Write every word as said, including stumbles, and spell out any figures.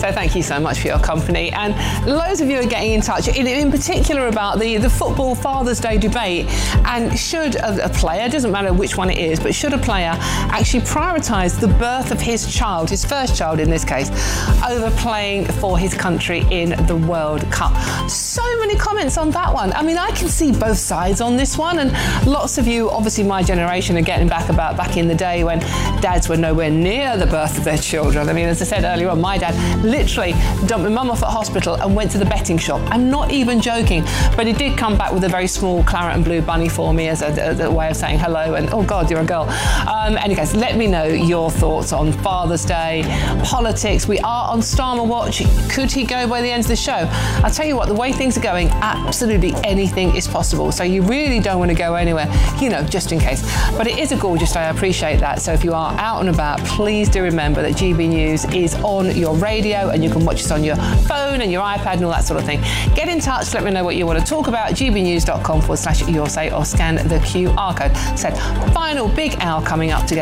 So thank you so much for your company. And loads of you are getting in touch, in, in particular about the, the football Father's Day debate. And should a, a player, doesn't matter which one it is, but should a player actually prioritise the birth of his child, his first child in this case, over playing for his country in the World Cup? So many comments on that one. I mean, I can see both sides on this one, and lots of you, obviously my generation, are getting back about back in the day when dads were nowhere near the birth of their children. I mean, as I said earlier on, my dad literally dumped my mum off at hospital and went to the betting shop. I'm not even joking, but he did come back with a very small claret and blue bunny for me as a, a, a way of saying hello and, oh God, you're a girl. Um, anyways, let me know your thoughts on Father's Day, politics. We are on Starmer Watch. Could he go by the end of the show? I'll tell you what, the way things are going, absolutely anything is possible. So you really don't want to go anywhere, you know, just in case. But it is a gorgeous day, I appreciate that. So if you are out and about, please do remember that G B News is on your radio and you can watch us on your phone and your iPad and all that sort of thing. Get in touch, let me know what you want to talk about, gbnews.com forward slash your say, or scan the Q R code. So final big hour coming up together.